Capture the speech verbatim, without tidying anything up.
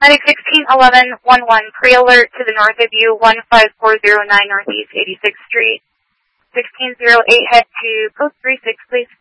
Medic sixteen eleven one one, pre-alert to the north of you, one five four zero nine Northeast eighty-sixth Street. sixteen oh eight, head to post three six, please.